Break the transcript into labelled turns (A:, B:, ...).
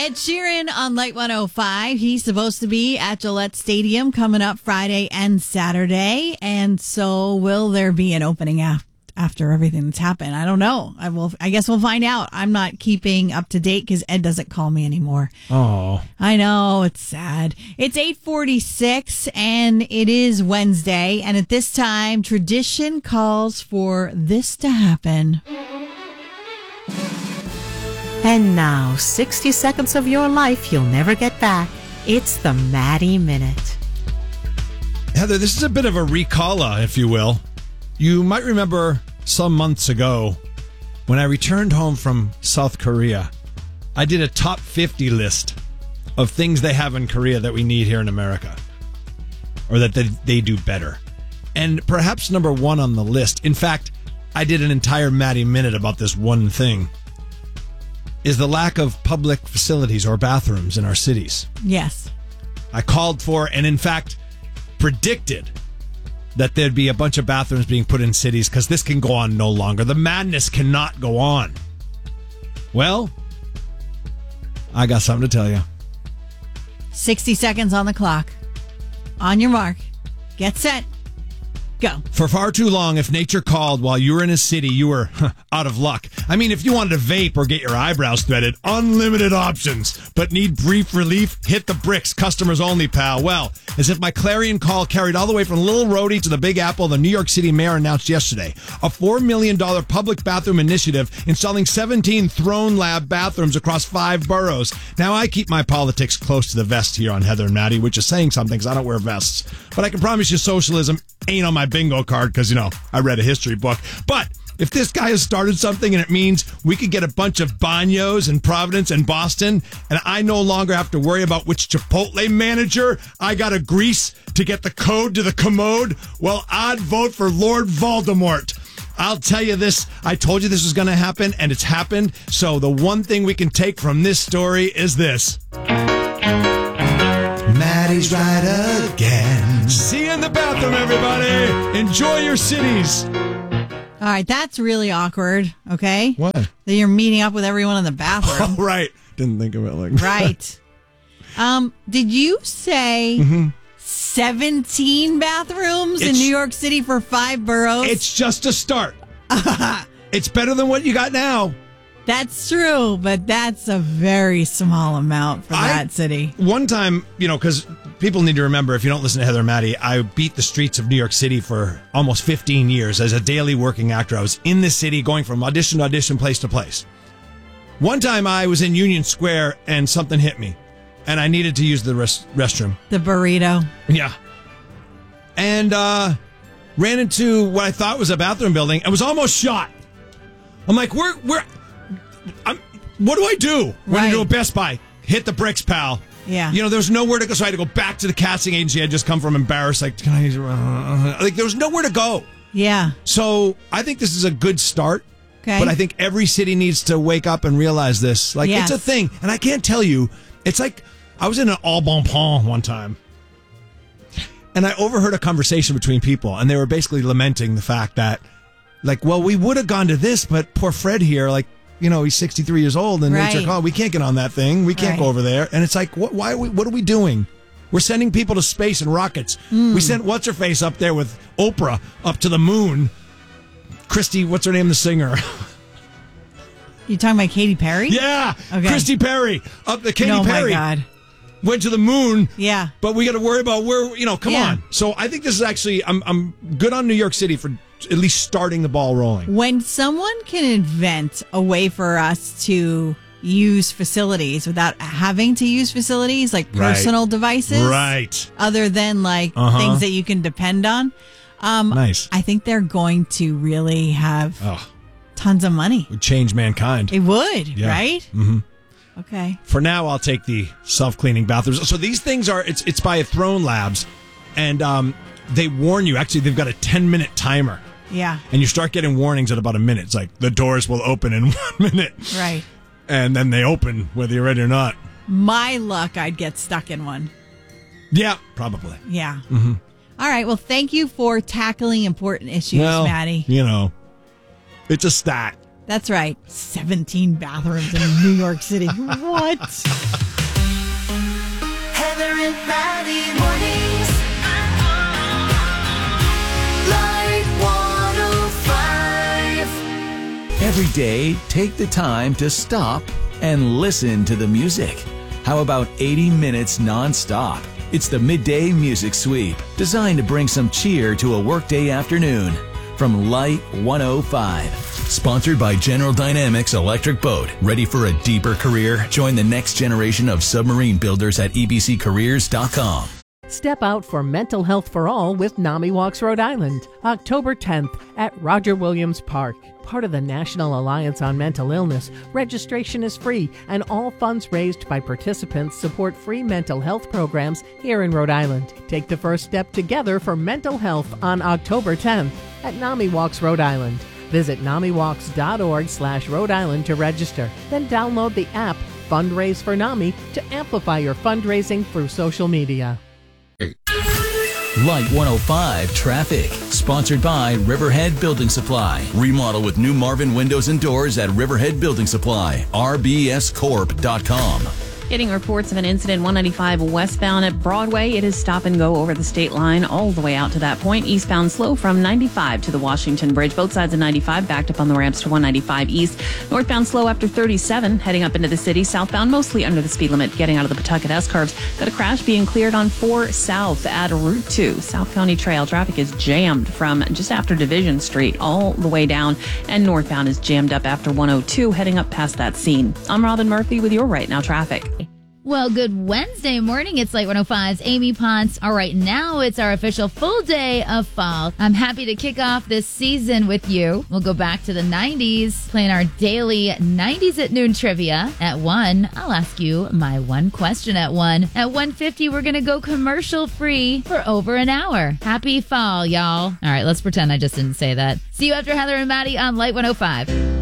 A: Ed Sheeran on Light 105. He's supposed to be at Gillette Stadium coming up Friday and Saturday. And so will there be an opening after everything that's happened? I don't know. I guess we'll find out. I'm not keeping up to date because Ed doesn't call me anymore.
B: Oh,
A: I know. It's sad. It's 8:46 and it is Wednesday. And at this time, tradition calls for this to happen.
C: And now, 60 seconds of your life you'll never get back. It's the Maddie Minute.
B: Heather, this is a bit of a recalla, if you will. You might remember some months ago when I returned home from South Korea, I did a top 50 list of things they have in Korea that we need here in America, or that they do better. And perhaps number one on the list, in fact, I did an entire Maddie Minute about this one thing, is the lack of public facilities or bathrooms in our cities.
A: Yes.
B: I called for, and in fact, predicted that there'd be a bunch of bathrooms being put in cities because this can go on no longer. The madness cannot go on. Well, I got something to tell you.
A: 60 seconds on the clock. On your mark. Get set. Go.
B: For far too long, if nature called while you were in a city, you were out of luck. I mean, if you wanted to vape or get your eyebrows threaded, unlimited options. But need brief relief? Hit the bricks. Customers only, pal. Well, as if my clarion call carried all the way from Little Rhodey to the Big Apple, the New York City mayor announced yesterday a $4 million public bathroom initiative installing 17 Throne Lab bathrooms across 5 boroughs. Now, I keep my politics close to the vest here on Heather and Maddie, which is saying something because I don't wear vests. But I can promise you socialism ain't on my bingo card because, I read a history book. But if this guy has started something and it means we could get a bunch of bagnios in Providence and Boston, and I no longer have to worry about which Chipotle manager I got to grease to get the code to the commode, well, I'd vote for Lord Voldemort. I'll tell you this, I told you this was going to happen, and it's happened. So the one thing we can take from this story is this. Maddie's right again. See you in the bathroom, everybody. Enjoy your cities.
A: All right, that's really awkward, okay?
B: What?
A: That you're meeting up with everyone in the bathroom.
B: Oh, right. Didn't think of it like that.
A: Right. Did you say 17 bathrooms in New York City for 5 boroughs?
B: It's just a start. It's better than what you got now.
A: That's true, but that's a very small amount for that city.
B: One time, because people need to remember, if you don't listen to Heather and Maddie, I beat the streets of New York City for almost 15 years as a daily working actor. I was in the city going from audition to audition, place to place. One time I was in Union Square and something hit me, and I needed to use the restroom.
A: The burrito.
B: Yeah. And ran into what I thought was a bathroom building and was almost shot. I'm like, what do I do? Run into a Best Buy. Hit the bricks, pal.
A: Yeah.
B: There's nowhere to go. So I had to go back to the casting agency I'd just come from, embarrassed. Like, there was nowhere to go.
A: Yeah.
B: So I think this is a good start.
A: Okay.
B: But I think every city needs to wake up and realize this. Like,
A: Yes.
B: It's a thing. And I can't tell you, it's like, I was in an Au Bon Pont one time. And I overheard a conversation between people. And they were basically lamenting the fact that, like, well, we would have gone to this, but poor Fred here, like, he's 63 years old and nature called. We can't get on that thing. We can't go over there. And it's like, what are we doing? We're sending people to space in rockets. We sent What's-Her-Face up there with Oprah up to the moon. Christy, what's her name, the singer?
A: You talking about Katy Perry?
B: Yeah.
A: Okay.
B: Christy Perry. Katy Perry.
A: Oh, my God.
B: Went to the moon.
A: Yeah.
B: But we got to worry about where, come
A: Yeah.
B: on. So I think this is actually, I'm good on New York City for at least starting the ball rolling.
A: When someone can invent a way for us to use facilities without having to use facilities, like personal devices,
B: right?
A: Other than things that you can depend on,
B: nice.
A: I think they're going to really have tons of money.
B: Would change mankind.
A: It would, right?
B: Mm-hmm.
A: Okay.
B: For now, I'll take the self-cleaning bathrooms. So these things are, it's by Throne Labs, and they warn you. Actually, they've got a 10-minute timer.
A: Yeah.
B: And you start getting warnings at about a minute. It's like, the doors will open in 1 minute.
A: Right.
B: And then they open, whether you're ready or not.
A: My luck, I'd get stuck in one.
B: Yeah, probably.
A: Yeah. Mm-hmm. All right. Well, thank you for tackling important issues, Maddie.
B: It's a stat.
A: That's right. 17 bathrooms in New York City. What?
D: Heather and Maddie mornings. Light 105.
E: Every day, take the time to stop and listen to the music. How about 80 minutes non-stop? It's the Midday Music Sweep, designed to bring some cheer to a workday afternoon. From Light 105. Sponsored by General Dynamics Electric Boat. Ready for a deeper career? Join the next generation of submarine builders at ebccareers.com.
C: Step out for mental health for all with NAMI Walks Rhode Island, October 10th at Roger Williams Park. Part of the National Alliance on Mental Illness, registration is free, and all funds raised by participants support free mental health programs here in Rhode Island. Take the first step together for mental health on October 10th at NAMI Walks Rhode Island. Visit NAMIWalks.org/Rhode Island to register. Then download the app Fundraise for NAMI to amplify your fundraising through social media.
E: Light 105 Traffic, sponsored by Riverhead Building Supply. Remodel with new Marvin windows and doors at Riverhead Building Supply. rbscorp.com.
F: Getting reports of an incident 195 westbound at Broadway. It is stop and go over the state line all the way out to that point. Eastbound slow from 95 to the Washington Bridge. Both sides of 95 backed up on the ramps to 195 east. Northbound slow after 37 heading up into the city. Southbound mostly under the speed limit getting out of the Pawtucket S-curves. Got a crash being cleared on 4 South at Route 2. South County Trail. Traffic is jammed from just after Division Street all the way down. And northbound is jammed up after 102 heading up past that scene. I'm Robin Murphy with your Right Now Traffic.
G: Well, good Wednesday morning. It's Light 105's Amy Ponce. All right, now it's our official full day of fall. I'm happy to kick off this season with you. We'll go back to the 90s, playing our daily 90s at noon trivia. At 1, I'll ask you my one question at 1. At 1:50, we're going to go commercial free for over an hour. Happy fall, y'all. All right, let's pretend I just didn't say that. See you after Heather and Maddie on Light 105.